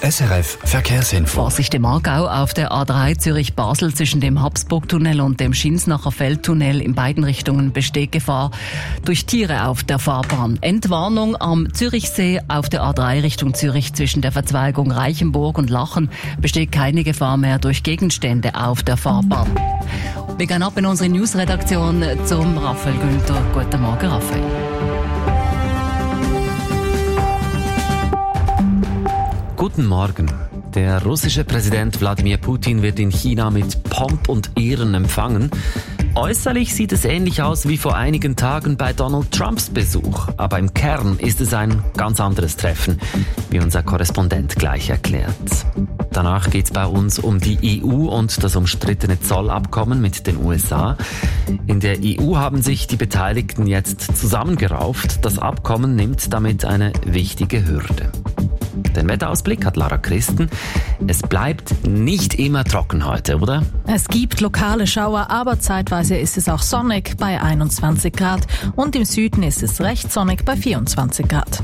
SRF Verkehrsinfo. Vorsicht im Aargau auf der A3 Zürich-Basel zwischen dem Habsburg-Tunnel und dem Schinsnacher Feldtunnel. In beiden Richtungen besteht Gefahr durch Tiere auf der Fahrbahn. Entwarnung am Zürichsee auf der A3 Richtung Zürich zwischen der Verzweigung Reichenburg und Lachen besteht keine Gefahr mehr durch Gegenstände auf der Fahrbahn. Wir gehen ab in unsere Newsredaktion zum Raphael Günther. Guten Morgen, Raphael. Guten Morgen. Der russische Präsident Wladimir Putin wird in China mit Pomp und Ehren empfangen. Äußerlich sieht es ähnlich aus wie vor einigen Tagen bei Donald Trumps Besuch. Aber im Kern ist es ein ganz anderes Treffen, wie unser Korrespondent gleich erklärt. Danach geht es bei uns um die EU und das umstrittene Zollabkommen mit den USA. In der EU haben sich die Beteiligten jetzt zusammengerauft. Das Abkommen nimmt damit eine wichtige Hürde. Den Wetterausblick hat Lara Christen. Es bleibt nicht immer trocken heute, oder? Es gibt lokale Schauer, aber zeitweise ist es auch sonnig bei 21 Grad und im Süden ist es recht sonnig bei 24 Grad.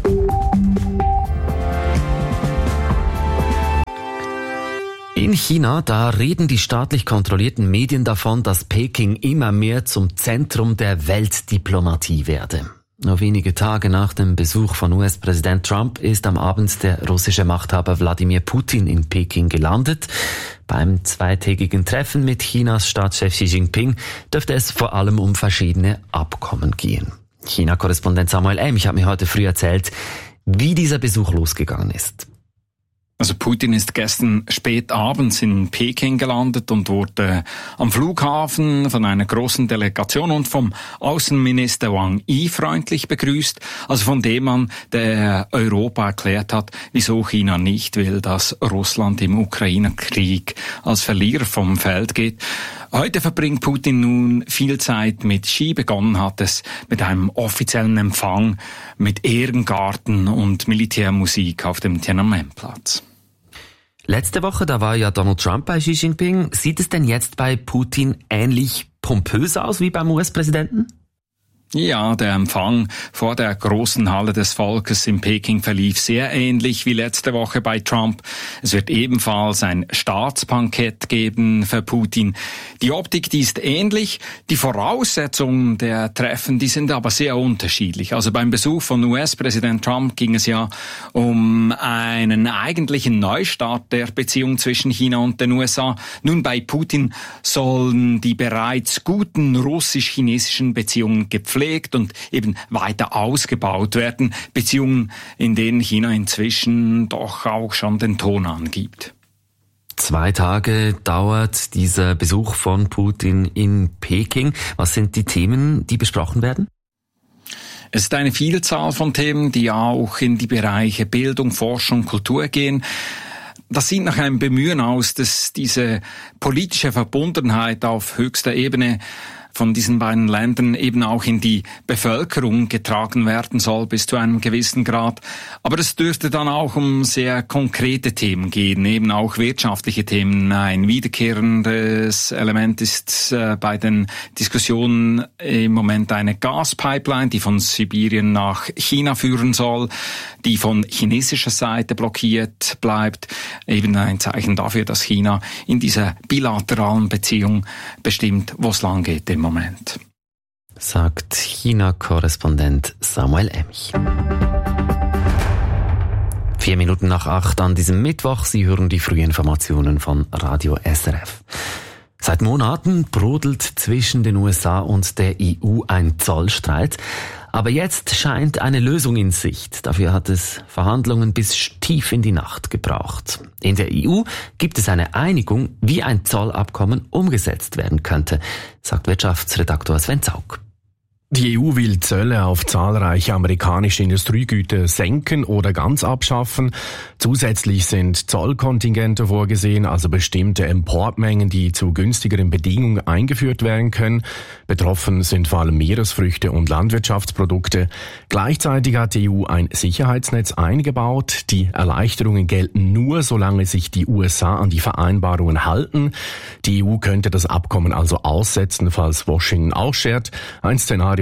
In China, da reden die staatlich kontrollierten Medien davon, dass Peking immer mehr zum Zentrum der Weltdiplomatie werde. Nur wenige Tage nach dem Besuch von US-Präsident Trump ist am Abend der russische Machthaber Wladimir Putin in Peking gelandet. Beim zweitägigen Treffen mit Chinas Staatschef Xi Jinping dürfte es vor allem um verschiedene Abkommen gehen. China-Korrespondent Samuel Emich hat mir heute früh erzählt, wie dieser Besuch losgegangen ist. Also Putin ist gestern spät abends in Peking gelandet und wurde am Flughafen von einer großen Delegation und vom Außenminister Wang Yi freundlich begrüßt, also von dem man, der Europa erklärt hat, wieso China nicht will, dass Russland im Ukraine-Krieg als Verlierer vom Feld geht. Heute verbringt Putin nun viel Zeit mit Xi. Begonnen hat es mit einem offiziellen Empfang mit Ehrengarten und Militärmusik auf dem Tiananmen-Platz. Letzte Woche, da war ja Donald Trump bei Xi Jinping. Sieht es denn jetzt bei Putin ähnlich pompös aus wie beim US-Präsidenten? Ja, der Empfang vor der großen Halle des Volkes in Peking verlief sehr ähnlich wie letzte Woche bei Trump. Es wird ebenfalls ein Staatsbankett geben für Putin. Die Optik, die ist ähnlich. Die Voraussetzungen der Treffen, die sind aber sehr unterschiedlich. Also beim Besuch von US-Präsident Trump ging es ja um einen eigentlichen Neustart der Beziehung zwischen China und den USA. Nun bei Putin sollen die bereits guten russisch-chinesischen Beziehungen gepflegt und eben weiter ausgebaut werden. Beziehungen, in denen China inzwischen doch auch schon den Ton angibt. 2 Tage dauert dieser Besuch von Putin in Peking. Was sind die Themen, die besprochen werden? Es ist eine Vielzahl von Themen, die auch in die Bereiche Bildung, Forschung, Kultur gehen. Das sieht nach einem Bemühen aus, dass diese politische Verbundenheit auf höchster Ebene von diesen beiden Ländern eben auch in die Bevölkerung getragen werden soll, bis zu einem gewissen Grad. Aber es dürfte dann auch um sehr konkrete Themen gehen, eben auch wirtschaftliche Themen. Ein wiederkehrendes Element ist bei den Diskussionen im Moment eine Gaspipeline, die von Sibirien nach China führen soll, die von chinesischer Seite blockiert bleibt. Eben ein Zeichen dafür, dass China in dieser bilateralen Beziehung bestimmt, wo es lang geht im Moment. Sagt China-Korrespondent Samuel Emich. 4 Minuten nach 8 an diesem Mittwoch. Sie hören die Frühinformationen von Radio SRF. Seit Monaten brodelt zwischen den USA und der EU ein Zollstreit. Aber jetzt scheint eine Lösung in Sicht. Dafür hat es Verhandlungen bis tief in die Nacht gebraucht. In der EU gibt es eine Einigung, wie ein Zollabkommen umgesetzt werden könnte, sagt Wirtschaftsredaktor Sven Zaug. Die EU will Zölle auf zahlreiche amerikanische Industriegüter senken oder ganz abschaffen. Zusätzlich sind Zollkontingente vorgesehen, also bestimmte Importmengen, die zu günstigeren Bedingungen eingeführt werden können. Betroffen sind vor allem Meeresfrüchte und Landwirtschaftsprodukte. Gleichzeitig hat die EU ein Sicherheitsnetz eingebaut. Die Erleichterungen gelten nur, solange sich die USA an die Vereinbarungen halten. Die EU könnte das Abkommen also aussetzen, falls Washington ausschert. Ein Szenario,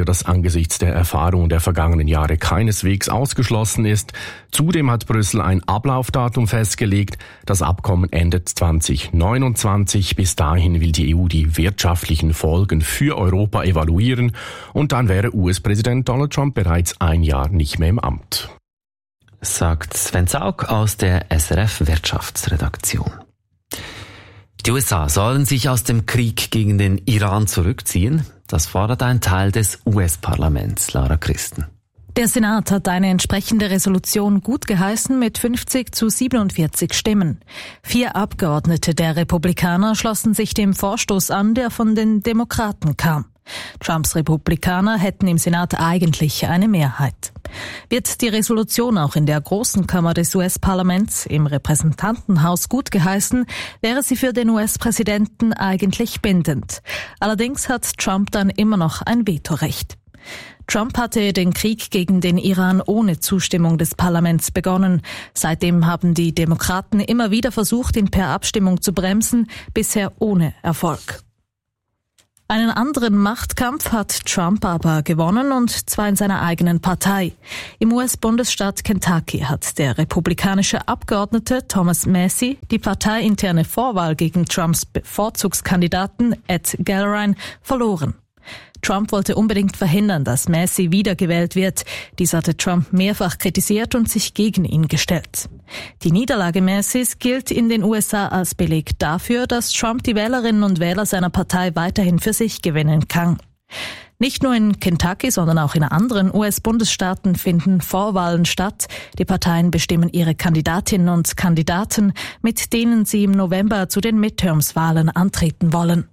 Szenario, das angesichts der Erfahrungen der vergangenen Jahre keineswegs ausgeschlossen ist. Zudem hat Brüssel ein Ablaufdatum festgelegt. Das Abkommen endet 2029. Bis dahin will die EU die wirtschaftlichen Folgen für Europa evaluieren. Und dann wäre US-Präsident Donald Trump bereits ein Jahr nicht mehr im Amt. Sagt Sven Zaug aus der SRF Wirtschaftsredaktion. Die USA sollen sich aus dem Krieg gegen den Iran zurückziehen. Das fordert ein Teil des US-Parlaments, Lara Christen. Der Senat hat eine entsprechende Resolution gutgeheißen mit 50-47 Stimmen. 4 Abgeordnete der Republikaner schlossen sich dem Vorstoß an, der von den Demokraten kam. Trumps Republikaner hätten im Senat eigentlich eine Mehrheit. Wird die Resolution auch in der großen Kammer des US-Parlaments, im Repräsentantenhaus, gutgeheißen, wäre sie für den US-Präsidenten eigentlich bindend. Allerdings hat Trump dann immer noch ein Vetorecht. Trump hatte den Krieg gegen den Iran ohne Zustimmung des Parlaments begonnen. Seitdem haben die Demokraten immer wieder versucht, ihn per Abstimmung zu bremsen, bisher ohne Erfolg. Einen anderen Machtkampf hat Trump aber gewonnen, und zwar in seiner eigenen Partei. Im US-Bundesstaat Kentucky hat der republikanische Abgeordnete Thomas Massie die parteiinterne Vorwahl gegen Trumps Bevorzugskandidaten Ed Gallrein verloren. Trump wollte unbedingt verhindern, dass Massie wiedergewählt wird. Dies hatte Trump mehrfach kritisiert und sich gegen ihn gestellt. Die Niederlage Massies gilt in den USA als Beleg dafür, dass Trump die Wählerinnen und Wähler seiner Partei weiterhin für sich gewinnen kann. Nicht nur in Kentucky, sondern auch in anderen US-Bundesstaaten finden Vorwahlen statt. Die Parteien bestimmen ihre Kandidatinnen und Kandidaten, mit denen sie im November zu den Midterms-Wahlen antreten wollen.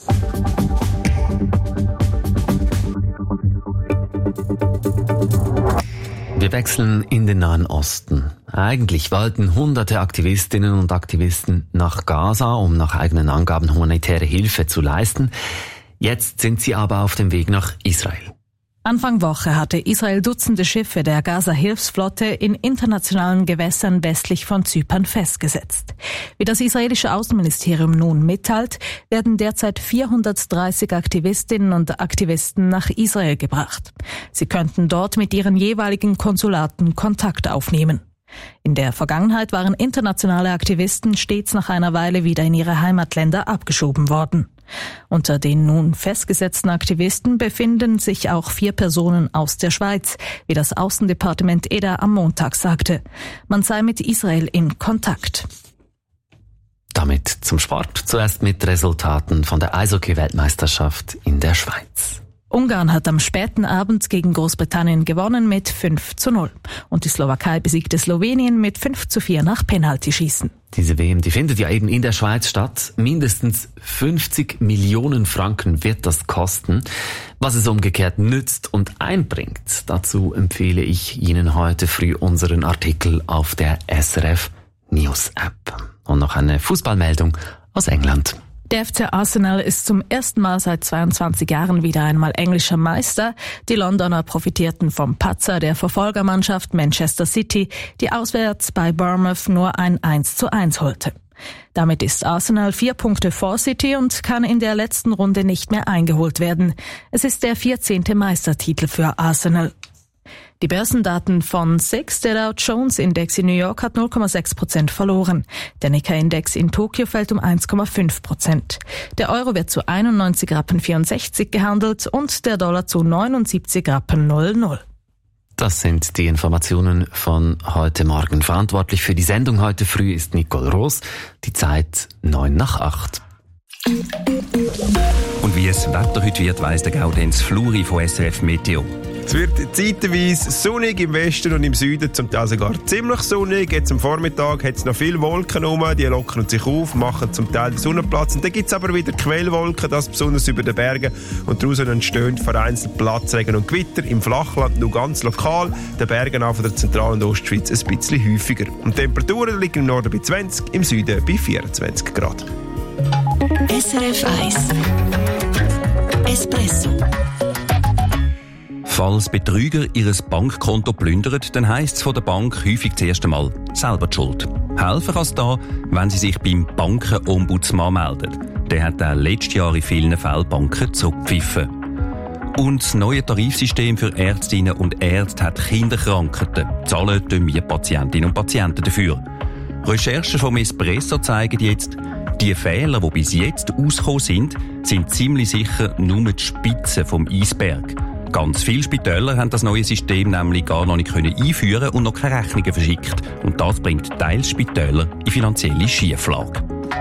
Wir wechseln in den Nahen Osten. Eigentlich wollten hunderte Aktivistinnen und Aktivisten nach Gaza, um nach eigenen Angaben humanitäre Hilfe zu leisten. Jetzt sind sie aber auf dem Weg nach Israel. Anfang Woche hatte Israel Dutzende Schiffe der Gaza-Hilfsflotte in internationalen Gewässern westlich von Zypern festgesetzt. Wie das israelische Außenministerium nun mitteilt, werden derzeit 430 Aktivistinnen und Aktivisten nach Israel gebracht. Sie könnten dort mit ihren jeweiligen Konsulaten Kontakt aufnehmen. In der Vergangenheit waren internationale Aktivisten stets nach einer Weile wieder in ihre Heimatländer abgeschoben worden. Unter den nun festgesetzten Aktivisten befinden sich auch 4 Personen aus der Schweiz, wie das Außendepartement EDA am Montag sagte. Man sei mit Israel in Kontakt. Damit zum Sport. Zuerst mit Resultaten von der Eishockey-Weltmeisterschaft in der Schweiz. Ungarn hat am späten Abend gegen Großbritannien gewonnen mit 5:0. Und die Slowakei besiegte Slowenien mit 5:4 nach Penaltyschießen. Diese WM, die findet ja eben in der Schweiz statt. Mindestens 50 Millionen Franken wird das kosten. Was es umgekehrt nützt und einbringt, dazu empfehle ich Ihnen heute früh unseren Artikel auf der SRF News App. Und noch eine Fußballmeldung aus England. Der FC Arsenal ist zum ersten Mal seit 22 Jahren wieder einmal englischer Meister. Die Londoner profitierten vom Patzer der Verfolgermannschaft Manchester City, die auswärts bei Bournemouth nur ein 1:1 holte. Damit ist Arsenal 4 Punkte vor City und kann in der letzten Runde nicht mehr eingeholt werden. Es ist der 14. Meistertitel für Arsenal. Die Börsendaten von SIX, der Dow Jones Index in New York, hat 0,6% verloren. Der Nikkei-Index in Tokio fällt um 1,5%. Der Euro wird zu 91,64 Rappen gehandelt und der Dollar zu 79,00 Rappen. Das sind die Informationen von heute Morgen. Verantwortlich für die Sendung heute früh ist Nicole Roos. Die Zeit 7:45. Und wie es Wetter heute wird, weiss der Gaudenz Fluri von SRF Meteo. Es wird zeitweise sonnig im Westen und im Süden, zum Teil sogar ziemlich sonnig. Jetzt am Vormittag hat es noch viele Wolken rum, die lockern sich auf, machen zum Teil den Sonnenplatz. Und dann gibt es aber wieder Quellwolken, das besonders über den Bergen. Und daraus entstehen vereinzelt Platzregen und Gewitter. Im Flachland nur ganz lokal, den Bergen auch von der Zentral- und Ostschweiz ein bisschen häufiger. Und die Temperaturen liegen im Norden bei 20, im Süden bei 24 Grad. SRF 1 Espresso. Falls Betrüger ihr Bankkonto plündern, dann heisst es von der Bank häufig zuerst einmal selber die Schuld. Helfen kann es da, wenn sie sich beim Bankenombudsmann melden. Der hat auch letztes Jahr in vielen Fällen Banken zurückgepfiffen. Und das neue Tarifsystem für Ärztinnen und Ärzte hat Kinderkrankheiten. Zahlen tun wir Patientinnen und Patienten dafür. Recherchen vom Espresso zeigen jetzt, die Fehler, die bis jetzt ausgekommen sind ziemlich sicher nur die Spitze vom Eisberg. Ganz viele Spitäler haben das neue System nämlich gar noch nicht einführen und noch keine Rechnungen verschickt. Und das bringt teils Spitäler in finanzielle Schieflage.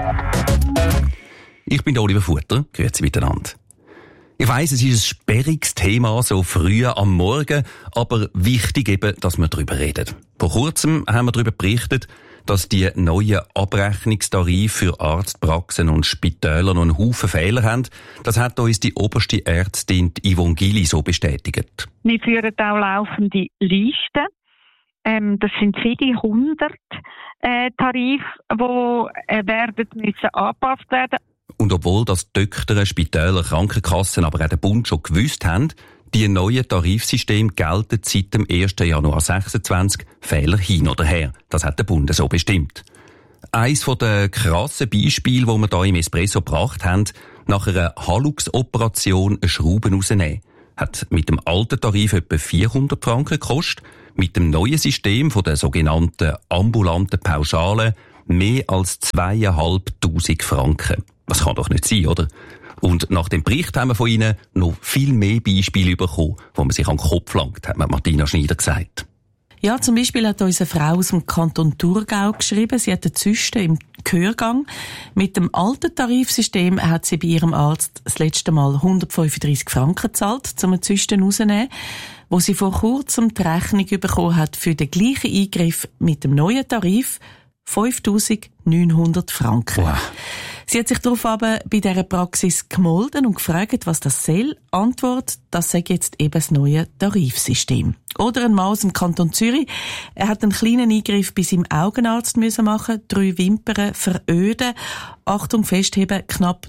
Ich bin Oliver Futter. Grüezi miteinander. Ich weiss, es ist ein sperriges Thema, so früh am Morgen, aber wichtig eben, dass wir darüber reden. Vor kurzem haben wir darüber berichtet, dass die neuen Abrechnungstarife für Arztpraxen und Spitäler noch einen Haufen Fehler haben. Das hat uns die oberste Ärztin Yvonne Gili so bestätigt. Wir führen auch laufende Listen. Das sind viele 100 Tarife, die werden müssen angepasst werden. Und obwohl das Doktoren, Spitäler, Krankenkassen, aber auch der Bund schon gewusst haben, die neuen Tarifsysteme gelten seit dem 1. Januar 2026, Fehler hin oder her. Das hat der Bund so bestimmt. Eines der krassen Beispiele, die wir hier im Espresso gebracht haben, nach einer Hallux-Operation eine Schraube rausnehmen. Hat mit dem alten Tarif etwa 400 Franken gekostet, mit dem neuen System von der sogenannten ambulanten Pauschale mehr als 2'500 Franken. Das kann doch nicht sein, oder? Und nach dem Bericht haben wir von Ihnen noch viel mehr Beispiele bekommen, wo man sich an den Kopf langt, hat Martina Schneider gesagt. Ja, zum Beispiel hat uns eine Frau aus dem Kanton Thurgau geschrieben, sie hat eine Zyste im Gehörgang. Mit dem alten Tarifsystem hat sie bei ihrem Arzt das letzte Mal 135 Franken gezahlt, um eine Zyste rauszunehmen, wo sie vor kurzem die Rechnung bekommen hat für den gleichen Eingriff mit dem neuen Tarif 5'900 Franken. Wow. Sie hat sich darauf aber bei dieser Praxis gemolden und gefragt, was das soll. Antwort, das sei jetzt eben das neue Tarifsystem. Oder ein Mann aus dem Kanton Zürich. Er hat einen kleinen Eingriff bei seinem Augenarzt machen, 3 Wimpern veröden. Achtung, festheben, knapp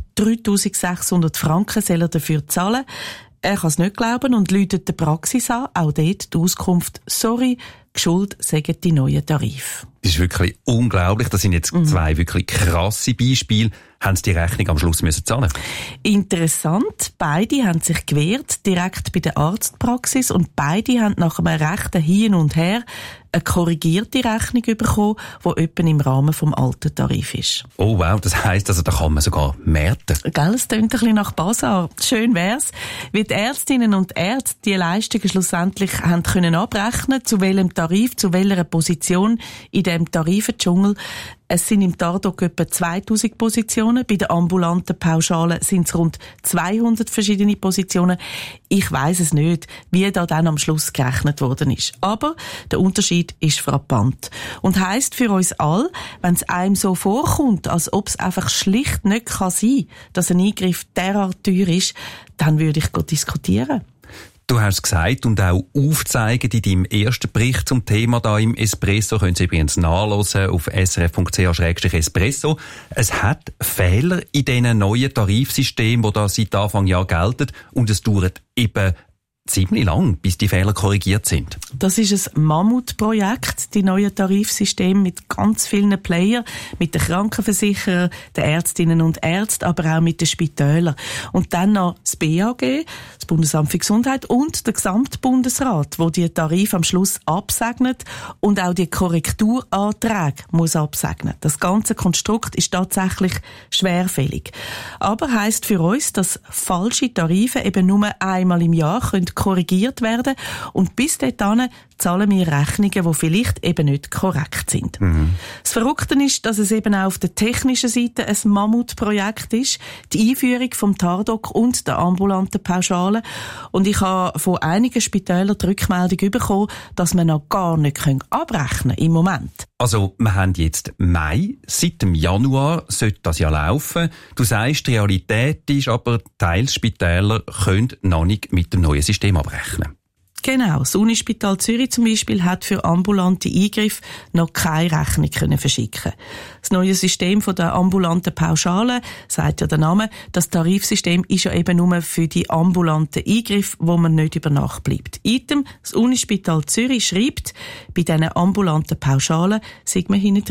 3'600 Franken soll er dafür zahlen. Er kann es nicht glauben und läutet die Praxis an. Auch dort die Auskunft, sorry, Schuld sagen die neuen Tarife. Das ist wirklich unglaublich. Das sind jetzt 2 wirklich krasse Beispiele. Haben Sie die Rechnung am Schluss müssen zahlen? Interessant. Beide haben sich gewehrt, direkt bei der Arztpraxis. Und beide haben nach einem rechten Hin und Her eine korrigierte Rechnung bekommen, die etwa im Rahmen vom alten Tarif ist. Oh wow, das heisst, also da kann man sogar märten. Gell, es tönt ein bisschen nach Basar. Schön wär's, wie die Ärztinnen und Ärzte die Leistungen schlussendlich haben können abrechnen, zu welchem Tarif, zu welcher Position in dem Tarifendschungel. Es sind im Tardok etwa 2000 Positionen. Bei der ambulanten Pauschale sind es rund 200 verschiedene Positionen. Ich weiss es nicht, wie da dann am Schluss gerechnet worden ist. Aber der Unterschied ist frappant. Und heisst für uns alle, wenn es einem so vorkommt, als ob es einfach schlicht nicht sein kann, dass ein Eingriff derart teuer ist, dann würde ich diskutieren. Du hast gesagt und auch aufgezeigt in deinem ersten Bericht zum Thema da im Espresso. Können Sie übrigens nachlesen auf srf.ch/espresso. Es hat Fehler in diesen neuen Tarifsystemen, die da seit Anfang Jahr gelten. Und es dauert eben ziemlich lang, bis die Fehler korrigiert sind. Das ist ein Mammutprojekt, die neuen Tarifsysteme mit ganz vielen Playern, mit den Krankenversicherern, den Ärztinnen und Ärzten, aber auch mit den Spitälern. Und dann noch das BAG, das Bundesamt für Gesundheit und der Gesamtbundesrat, wo die Tarife am Schluss absegnet und auch die Korrekturanträge muss absegnen. Das ganze Konstrukt ist tatsächlich schwerfällig. Aber heisst für uns, dass falsche Tarife eben nur einmal im Jahr korrigiert werden und bis dahin zahlen wir Rechnungen, die vielleicht eben nicht korrekt sind. Das Verrückte ist, dass es eben auch auf der technischen Seite ein Mammutprojekt ist, die Einführung vom Tardok und der ambulanten Pauschale. Und ich habe von einigen Spitälern die Rückmeldung bekommen, dass man noch gar nicht abrechnen kann im Moment. Also, wir haben jetzt Mai. Seit dem Januar sollte das ja laufen. Du sagst, die Realität ist aber, teils Spitäler können noch nicht mit dem neuen System abrechnen. Genau. Das Unispital Zürich zum Beispiel hat für ambulante Eingriffe noch keine Rechnung können verschicken. Das neue System von der ambulanten Pauschale, sagt ja der Name, das Tarifsystem ist ja eben nur für die ambulanten Eingriffe, wo man nicht über Nacht bleibt. Item, das Unispital Zürich schreibt, bei diesen ambulanten Pauschalen sind wir hinten drin.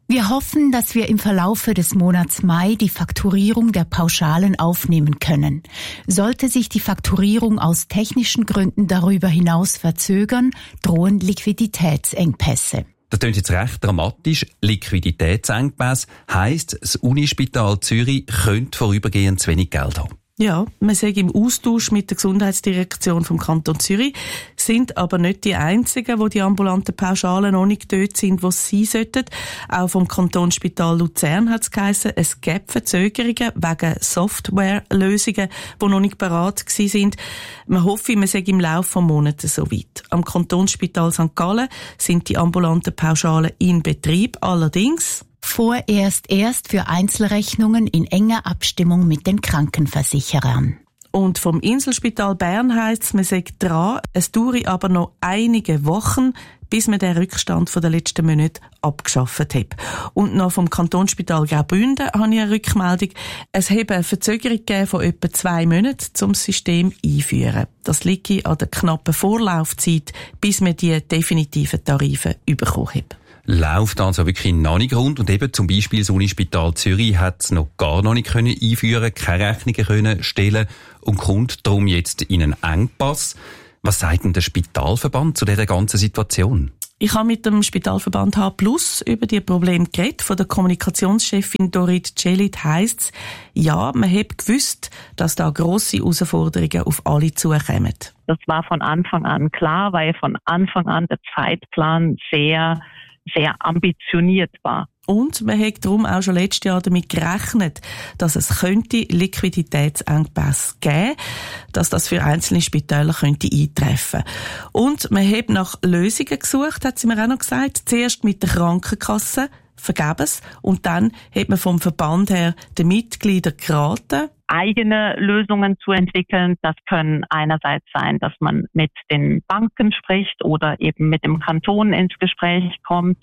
Wir hoffen, dass wir im Verlaufe des Monats Mai die Fakturierung der Pauschalen aufnehmen können. Sollte sich die Fakturierung aus technischen Gründen darüber hinaus verzögern, drohen Liquiditätsengpässe. Das klingt jetzt recht dramatisch. Liquiditätsengpässe heisst, das Unispital Zürich könnte vorübergehend zu wenig Geld haben. Ja, wir sind im Austausch mit der Gesundheitsdirektion vom Kanton Zürich, sind aber nicht die Einzigen, wo die ambulanten Pauschalen noch nicht dort sind, wo sie sein sollten. Auch vom Kantonsspital Luzern hat es geheissen, es gäbe Verzögerungen wegen Softwarelösungen, die noch nicht bereit sind. Wir hoffen, wir sind im Laufe des Monats soweit. Am Kantonsspital St. Gallen sind die ambulanten Pauschalen in Betrieb, allerdings vorerst für Einzelrechnungen in enger Abstimmung mit den Krankenversicherern. Und vom Inselspital Bern heisst es, man sei dran. Es dauert aber noch einige Wochen, bis man den Rückstand von den letzten Monaten abgeschafft hat. Und noch vom Kantonsspital Graubünden habe ich eine Rückmeldung. Es habe eine Verzögerung gegeben von etwa 2 Monaten, um das System einzuführen. Das liegt an der knappen Vorlaufzeit, bis man die definitiven Tarife bekommen hat. Läuft also wirklich noch nicht rund und eben zum Beispiel das Unispital Zürich hat es noch gar noch nicht einführen, keine Rechnungen können stellen und kommt darum jetzt in einen Engpass. Was sagt denn der Spitalverband zu dieser ganzen Situation? Ich habe mit dem Spitalverband H+ über die Probleme geredet. Von der Kommunikationschefin Dorit Celit heisst es, ja, man hat gewusst, dass da grosse Herausforderungen auf alle zukommen. Das war von Anfang an klar, weil von Anfang an der Zeitplan sehr ambitioniert war. Und man hat darum auch schon letztes Jahr damit gerechnet, dass es Liquiditätsengpässe geben, dass das für einzelne Spitäler könnte eintreffen. Und man hat nach Lösungen gesucht, hat sie mir auch noch gesagt. Zuerst mit der Krankenkasse, vergebens. Und dann hat man vom Verband her den Mitgliedern geraten, eigene Lösungen zu entwickeln. Das können einerseits sein, dass man mit den Banken spricht oder eben mit dem Kanton ins Gespräch kommt,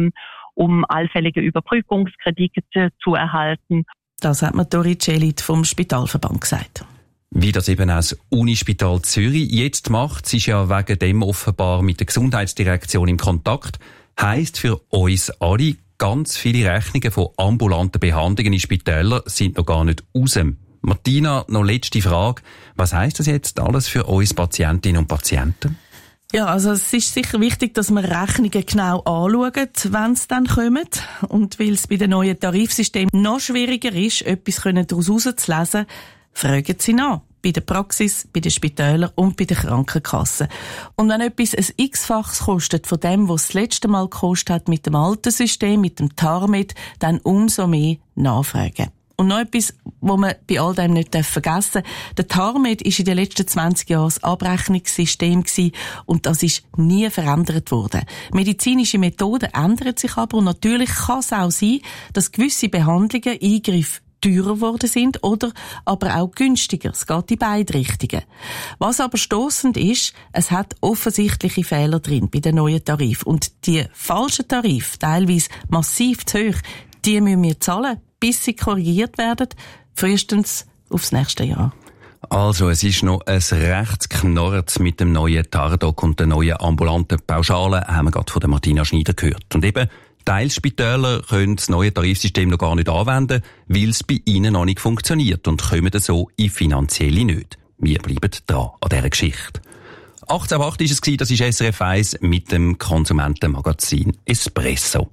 um allfällige Überbrückungskredite zu erhalten. Das hat mir Dorit Celit vom Spitalverband gesagt. Wie das eben auch das Unispital Zürich jetzt macht, sie ist ja wegen dem offenbar mit der Gesundheitsdirektion im Kontakt, heisst für uns alle, ganz viele Rechnungen von ambulanten Behandlungen in Spitälern sind noch gar nicht raus. Martina, noch letzte Frage. Was heisst das jetzt alles für uns Patientinnen und Patienten? Ja, also es ist sicher wichtig, dass wir Rechnungen genau anschauen, wenn sie dann kommen. Und weil es bei den neuen Tarifsystemen noch schwieriger ist, etwas daraus herauszulesen, fragen Sie nach. Bei der Praxis, bei den Spitälern und bei den Krankenkassen. Und wenn etwas ein X-faches kostet von dem, was das letzte Mal gekostet hat mit dem alten System, mit dem TARMED, dann umso mehr nachfragen. Und noch etwas, was man bei all dem nicht vergessen darf. Der TARMED war in den letzten 20 Jahren das Abrechnungssystem und das ist nie verändert worden. Medizinische Methoden ändern sich aber und natürlich kann es auch sein, dass gewisse Behandlungen, Eingriffe teurer geworden sind oder aber auch günstiger. Es geht in beide Richtungen. Was aber stossend ist, es hat offensichtliche Fehler drin bei den neuen Tarifen. Und die falschen Tarife, teilweise massiv zu hoch, die müssen wir zahlen, bis sie korrigiert werden, frühestens aufs nächste Jahr. Also, es ist noch ein rechts Knorrz mit dem neuen TARDOC und den neuen ambulanten Pauschalen, haben wir gerade von der Martina Schneider gehört. Und eben, Teilspitäler können das neue Tarifsystem noch gar nicht anwenden, weil es bei ihnen noch nicht funktioniert und kommen so in finanzielle Nöte. Wir bleiben dran an dieser Geschichte. 18.08 war es, das ist SRF 1 mit dem Konsumentenmagazin Espresso.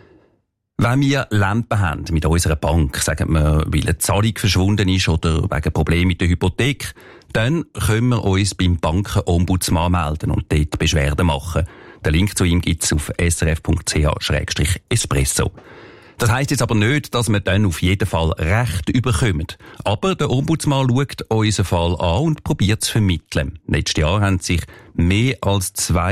Wenn wir Lampen haben mit unserer Bank, sagen wir, weil eine Zahlung verschwunden ist oder wegen Problemen mit der Hypothek, dann können wir uns beim Bankenombudsmann melden und dort Beschwerden machen. Den Link zu ihm gibt's auf srf.ch/espresso. Das heisst jetzt aber nicht, dass wir dann auf jeden Fall Recht überkommen. Aber der Ombudsmann schaut unseren Fall an und probiert zu vermitteln. Letztes Jahr haben sich mehr als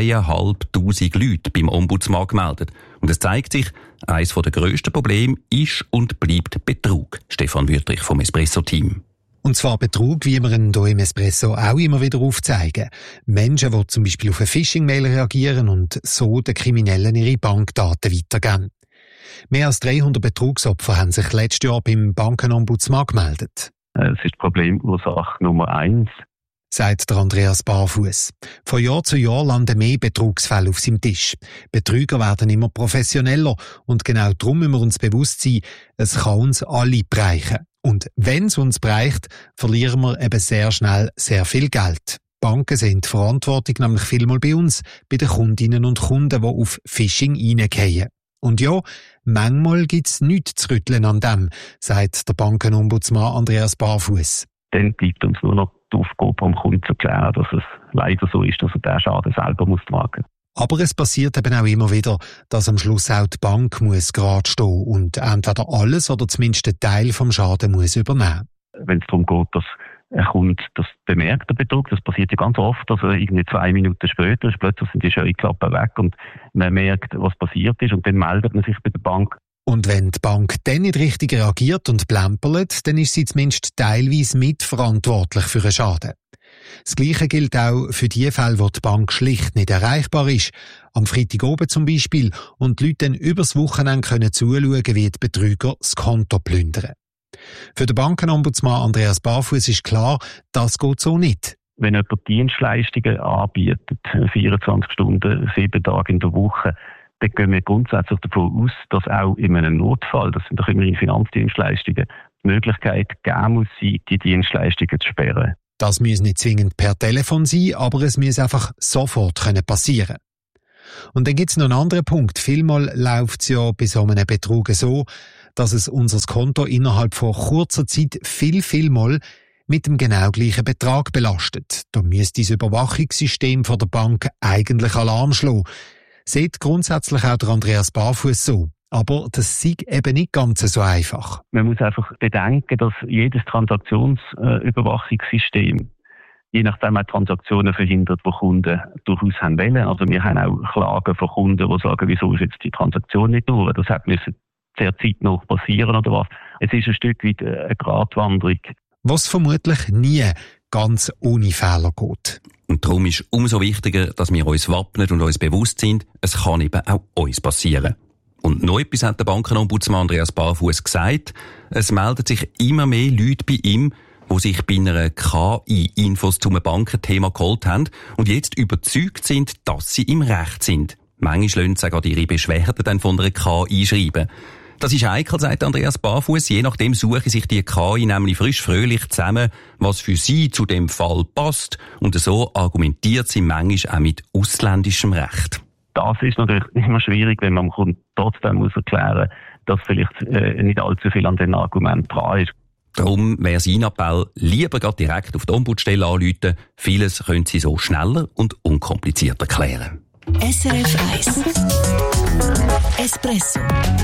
2'500 Leute beim Ombudsmann gemeldet. Und es zeigt sich, eines der grössten Probleme ist und bleibt Betrug. Stefan Wüttrich vom Espresso-Team. Und zwar Betrug, wie wir ihn hier im Espresso auch immer wieder aufzeigen. Menschen, die zum Beispiel auf eine Phishing-Mail reagieren und so den Kriminellen ihre Bankdaten weitergeben. Mehr als 300 Betrugsopfer haben sich letztes Jahr beim Bankenombudsmann gemeldet. Es ist Problemursache Nummer 1. sagt der Andreas Barfuß. Von Jahr zu Jahr landen mehr Betrugsfälle auf seinem Tisch. Betrüger werden immer professioneller und genau darum müssen wir uns bewusst sein, es kann uns alle bereichen. Und wenn es uns bereicht, verlieren wir eben sehr schnell sehr viel Geld. Banken sind die Verantwortung nämlich vielmal bei uns, bei den Kundinnen und Kunden, die auf Phishing reingehen. Und ja, manchmal gibt's nichts zu rütteln an dem, sagt der Bankenombudsmann Andreas Barfuß. Dann bleibt uns nur noch die Aufgabe, am Kunden zu erklären, dass es leider so ist, dass er den Schaden selber tragen muss. Aber es passiert eben auch immer wieder, dass am Schluss auch die Bank muss gerade stehen und entweder alles oder zumindest einen Teil vom Schaden muss übernehmen. Wenn es darum geht, dass ein Kunde das bemerkt, der Betrug, das passiert ja ganz oft, also irgendwie 2 Minuten später ist plötzlich sind die Scheuklappen weg und man merkt, was passiert ist und dann meldet man sich bei der Bank. Und wenn die Bank dann nicht richtig reagiert und plämpert, dann ist sie zumindest teilweise mitverantwortlich für einen Schaden. Das Gleiche gilt auch für die Fälle, wo die Bank schlicht nicht erreichbar ist. Am Freitag oben zum Beispiel und die Leute dann übers Wochenende können zuschauen, wie die Betrüger das Konto plündern. Für den Bankenombudsmann Andreas Barfuß ist klar, das geht so nicht. Wenn jemand Dienstleistungen anbietet, 24 Stunden, 7 Tage in der Woche, dann gehen wir grundsätzlich davon aus, dass auch in einem Notfall, das sind doch immerhin Finanzdienstleistungen, die Möglichkeit geben muss, die Dienstleistungen zu sperren. Das muss nicht zwingend per Telefon sein, aber es muss einfach sofort passieren. Und dann gibt es noch einen anderen Punkt. Vielmal läuft es ja bei so einem Betrug so, dass es unser Konto innerhalb von kurzer Zeit viel Mal mit dem genau gleichen Betrag belastet. Da müsste das Überwachungssystem von der Bank eigentlich Alarm schlagen. Sieht grundsätzlich auch der Andreas Barfuß so. Aber das sei eben nicht ganz so einfach. Man muss einfach bedenken, dass jedes Transaktionsüberwachungssystem je nachdem auch Transaktionen verhindert, die Kunden durchaus haben wollen. Also wir haben auch Klagen von Kunden, die sagen, wieso ist jetzt die Transaktion nicht durch? Das hat müssen sehr zeitnah passieren oder was. Es ist ein Stück weit eine Gratwanderung. Was vermutlich nie ganz ohne Fehler geht. Und darum ist umso wichtiger, dass wir uns wappnen und uns bewusst sind, es kann eben auch uns passieren. Und noch etwas hat der Bankenombudsmann Andreas Barfuß gesagt. Es melden sich immer mehr Leute bei ihm, die sich bei einer KI Infos zum Bankenthema geholt haben und jetzt überzeugt sind, dass sie im Recht sind. Manchmal lassen sie sogar ihre Beschwerden dann von einer KI schreiben. Das ist heikel, sagt Andreas Barfuß. Je nachdem suche sich die KI nämlich frisch fröhlich zusammen, was für sie zu dem Fall passt. Und so argumentiert sie manchmal auch mit ausländischem Recht. Das ist natürlich immer schwierig, wenn man trotzdem muss erklären, dass vielleicht nicht allzu viel an den Argument dran ist. Darum wäre sein Appell, lieber gerade direkt auf die Ombudsstelle anrufen. Vieles können sie so schneller und unkomplizierter klären. SRF 1 Espresso